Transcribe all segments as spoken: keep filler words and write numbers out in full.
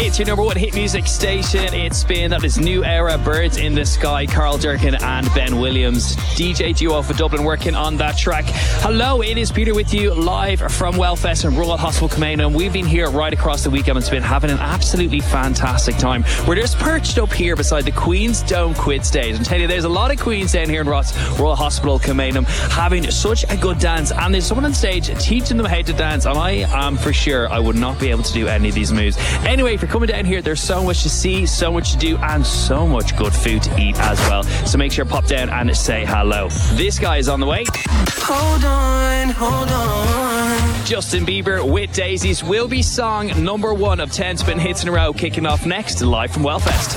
It's your number one hit music station. It's Spin. That is New Era, Birds in the Sky, Carl Durkin and Ben Williams. D J duo for Dublin working on that track. Hello, it is Peter with you live from Wellfest and Royal Hospital Kilmainham. And we've been here right across the weekend and Spin, having an absolutely fantastic time. We're just perched up here beside the Queen's Don't Quit stage. And tell you, there's a lot of Queens down here in Ross, Royal Hospital Kilmainham, having such a good dance. And there's someone on stage teaching them how to dance. And I am for sure I would not be able to do any of these moves. Anyway, for coming down here, there's so much to see, so much to do, and so much good food to eat as well. So make sure pop down and say hello. This guy is on the way. Hold on, hold on. Justin Bieber with Daisies will be song number one of ten Spin hits in a row, kicking off next live from Wellfest.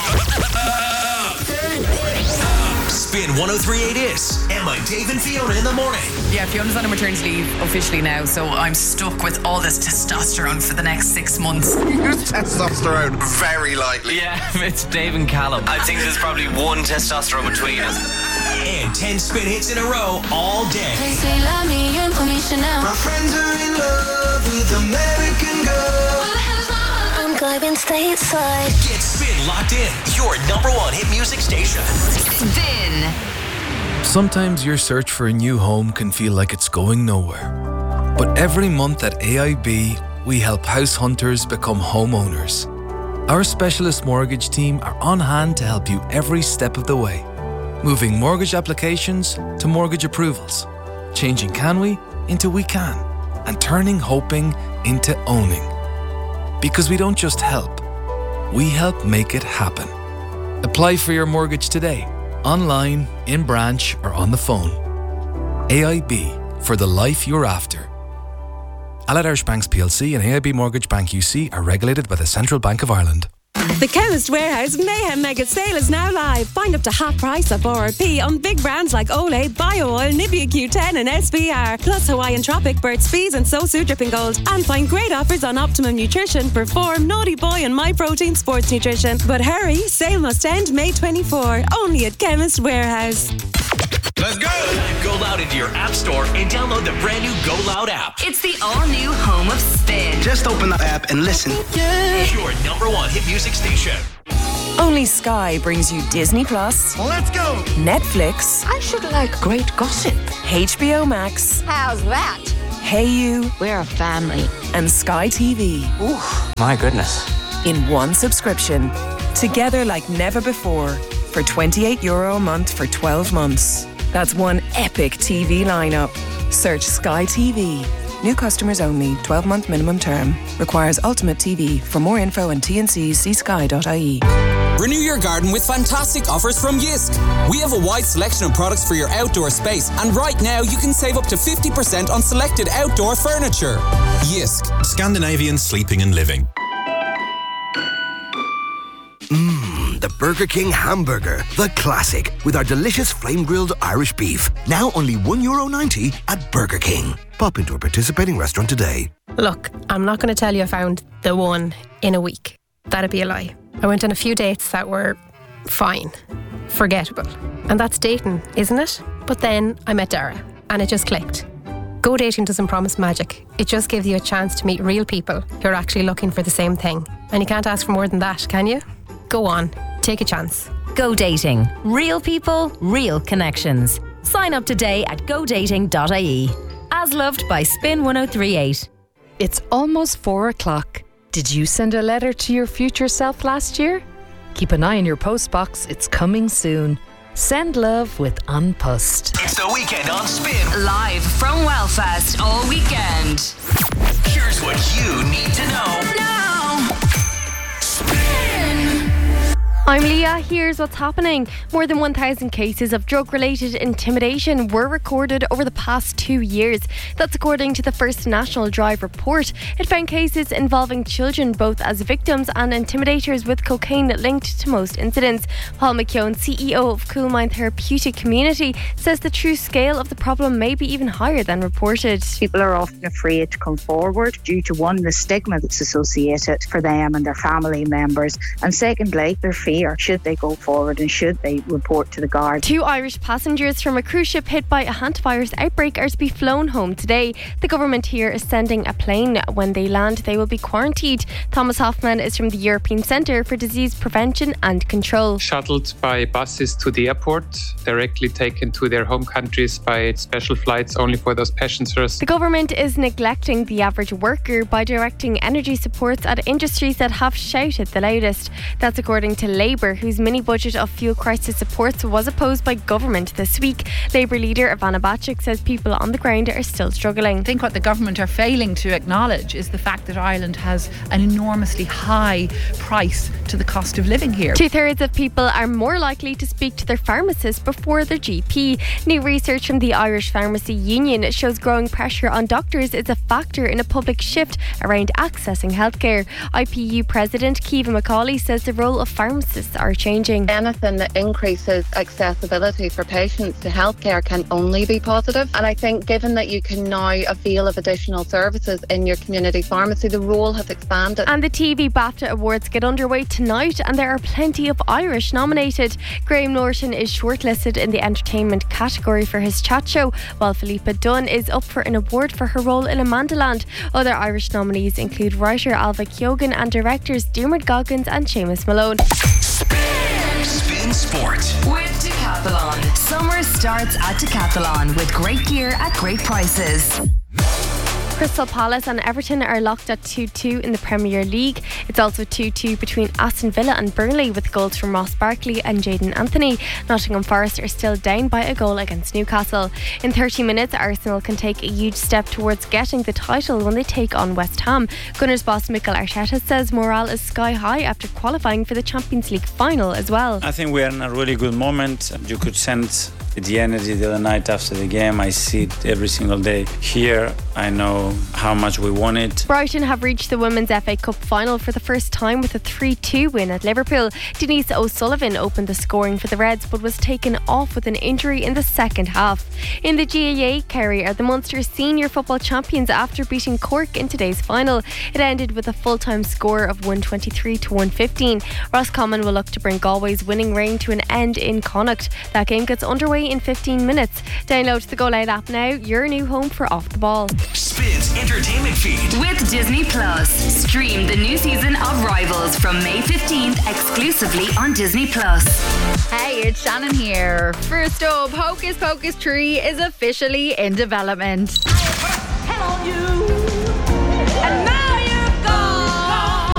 Spin one oh three point eight is Emma, Dave and Fiona in the morning. Yeah, Fiona's on a maternity leave officially now, so I'm stuck with all this testosterone for the next six months. Use testosterone very lightly. Yeah, it's Dave and Callum. I think there's probably one testosterone between us. And ten Spin hits in a row all day. They say love me and call me Chanel. My friends are in love with American Girl. What the hell is wrong? I'm going stateside. Get Spin locked in, your number one hit music station. Spin. Sometimes your search for a new home can feel like it's going nowhere. But every month at A I B, we help house hunters become homeowners. Our specialist mortgage team are on hand to help you every step of the way, moving mortgage applications to mortgage approvals, changing can we into we can, and turning hoping into owning. Because we don't just help, we help make it happen. Apply for your mortgage today, online, in branch, or on the phone. A I B, for the life you're after. Allied Irish Banks P L C and A I B Mortgage Bank U C are regulated by the Central Bank of Ireland. The Chemist Warehouse Mayhem Mega Sale is now live. Find up to half price of R R P on big brands like Olay, BioOil, Nivea Q ten and S V R. Plus Hawaiian Tropic, Burt's Bees and Sosu Dripping Gold. And find great offers on Optimum Nutrition, Perform, Naughty Boy and My Protein Sports Nutrition. But hurry, sale must end May twenty-fourth. Only at Chemist Warehouse. Let's go! Go Loud into your app store and download the brand new Go Loud app. It's the all-new home of Spin. Just open the app and listen. Yeah. Your number one hit music station. Only Sky brings you Disney Plus. Let's go! Netflix. I should like great gossip. H B O Max. How's that? Hey You. We're a family. And Sky T V. Ooh, my goodness. In one subscription. Together like never before. For twenty-eight euro a month for twelve months. That's one epic T V lineup. Search Sky T V. New customers only. twelve-month minimum term. Requires Ultimate T V. For more info and T N Cs, see sky dot I E. Renew your garden with fantastic offers from Jysk. We have a wide selection of products for your outdoor space, and right now you can save up to fifty percent on selected outdoor furniture. Jysk. Scandinavian sleeping and living. Mmm, the Burger King hamburger, the classic, with our delicious flame-grilled Irish beef. Now only one euro ninety at Burger King. Pop into a participating restaurant today. Look, I'm not going to tell you I found the one in a week. That'd be a lie. I went on a few dates that were fine, forgettable. And that's dating, isn't it? But then I met Dara, and it just clicked. Go Dating doesn't promise magic. It just gives you a chance to meet real people who are actually looking for the same thing. And you can't ask for more than that, can you? Go on, take a chance. Go Dating. Real people, real connections. Sign up today at go dating dot I E. As loved by Spin one oh three point eight. It's almost four o'clock. Did you send a letter to your future self last year? Keep an eye on your postbox. It's coming soon. Send love with Unpussed. It's the weekend on Spin. Live from Wellfest all weekend. Here's what you need to know. Now. I'm Leah. Here's what's happening. More than one thousand cases of drug-related intimidation were recorded over the past two years. That's according to the First National Drive report. It found cases involving children both as victims and intimidators, with cocaine linked to most incidents. Paul McKeown, C E O of Coolmind Therapeutic Community, says the true scale of the problem may be even higher than reported. People are often afraid to come forward due to, one, the stigma that's associated for them and their family members, and secondly, their fear here. Should they go forward and should they report to the guard? Two Irish passengers from a cruise ship hit by a hantavirus outbreak are to be flown home today. The government here is sending a plane. When they land, they will be quarantined. Thomas Hoffman is from the European Centre for Disease Prevention and Control. Shuttled by buses to the airport, directly taken to their home countries by special flights only for those passengers. The government is neglecting the average worker by directing energy supports at industries that have shouted the loudest. That's according to Labour, whose mini budget of fuel crisis supports was opposed by government this week. Labour leader Ivana Bacik says people on the ground are still struggling. I think what the government are failing to acknowledge is the fact that Ireland has an enormously high price to the cost of living here. Two-thirds of people are more likely to speak to their pharmacist before their G P. New research from the Irish Pharmacy Union shows growing pressure on doctors is a factor in a public shift around accessing healthcare. I P U President Kiva Macaulay says the role of pharmacists are changing. Anything that increases accessibility for patients to healthcare can only be positive. And I think given that you can now avail of additional services in your community pharmacy, the role has expanded. And the T V BAFTA Awards get underway tonight, and there are plenty of Irish nominated. Graham Norton is shortlisted in the entertainment category for his chat show, while Philippa Dunn is up for an award for her role in Amandaland. Other Irish nominees include writer Alva Keoghan and directors Dermot Goggins and Seamus Malone. Spin Sport with Decathlon. Summer starts at Decathlon with great gear at great prices. Crystal Palace and Everton are locked at two two in the Premier League. It's also two two between Aston Villa and Burnley, with goals from Ross Barkley and Jayden Anthony. Nottingham Forest are still down by a goal against Newcastle. In thirty minutes, Arsenal can take a huge step towards getting the title when they take on West Ham. Gunners boss Mikel Arteta says morale is sky high after qualifying for the Champions League final as well. I think we are in a really good moment. You could sense the energy the other night after the game. I see it every single day here. I know how much we want it. Brighton have reached the Women's F A Cup final for the first time with a three two win at Liverpool. Denise O'Sullivan opened the scoring for the Reds but was taken off with an injury in the second half. In the G A A, Kerry are the Munster senior football champions after beating Cork in today's final. It ended with a full-time score of one twenty-three to one fifteen. Roscommon will look to bring Galway's winning reign to an end in Connacht. That game gets underway in fifteen minutes. Download the Go Loud app now, your new home for Off the Ball. Spins entertainment feed with Disney Plus. Stream the new season of Rivals from May fifteenth exclusively on Disney Plus. Hey, it's Shannon here. First up, Hocus Pocus three is officially in development. Hell you. And now you're gone.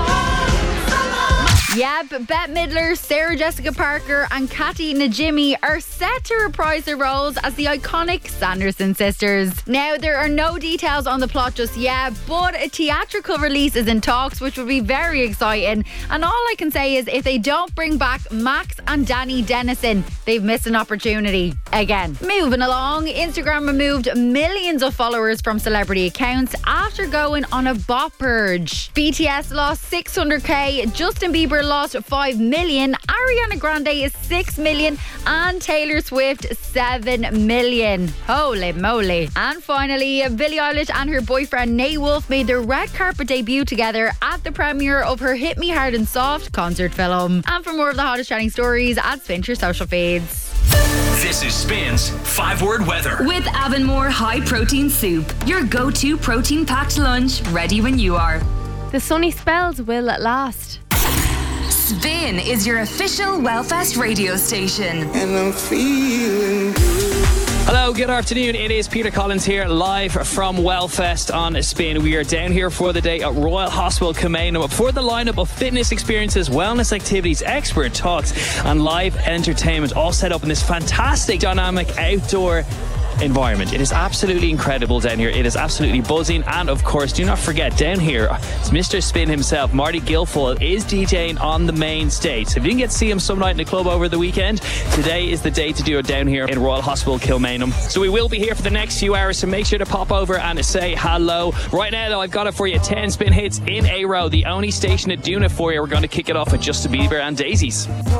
Yep, Bette Midler, Sarah Jessica Parker and Kathy Najimy are set to reprise their roles as the iconic Sanderson sisters. Now, there are no details on the plot just yet, but a theatrical release is in talks, which would be very exciting. And all I can say is if they don't bring back Max and Danny Dennison, they've missed an opportunity again. Moving along, Instagram removed millions of followers from celebrity accounts after going on a bot purge. B T S lost six hundred k, Justin Bieber lost five million, Ariana Grande is six million, and Taylor Swift seven million. Holy moly. And finally, Billie Eilish and her boyfriend Nate Wolff made their red carpet debut together at the premiere of her Hit Me Hard and Soft concert film. And for more of the hottest trending stories, add Spin to your social feeds. This is Spin's five-word weather with Avonmore High Protein Soup, your go-to protein-packed lunch, ready when you are. The sunny spells will last. Spin is your official Wellfest radio station. And I'm feeling good. Hello, good afternoon. It is Peter Collins here, live from Wellfest on Spin. We are down here for the day at Royal Hospital Kilmainham for the lineup of fitness experiences, wellness activities, expert talks and live entertainment, all set up in this fantastic dynamic outdoor environment. It is absolutely incredible down here. It is absolutely buzzing. And of course, do not forget, down here, it's Mister Spin himself, Marty Guilfoyle, is DJing on the main stage. So if you didn't get to see him some night in the club over the weekend, today is the day to do it down here in Royal Hospital Kilmainham. So we will be here for the next few hours, so make sure to pop over and say hello. Right now, though, I've got it for you. ten spin hits in a row. The only station to do it for you. We're going to kick it off with Justin Bieber and Daisies.